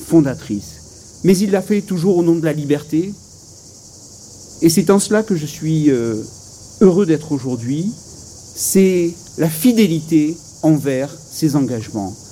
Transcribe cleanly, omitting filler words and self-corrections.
fondatrice. Mais il l'a fait toujours au nom de la liberté. Et c'est en cela que je suis heureux d'être aujourd'hui. C'est la fidélité envers ses engagements.